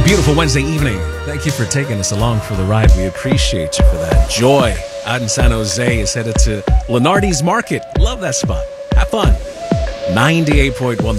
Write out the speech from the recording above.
Beautiful Wednesday evening. Thank you for taking us along for the ride. We appreciate you for that. Joy out in San Jose is headed to Lenardi's Market. Love that spot. Have fun. 98.1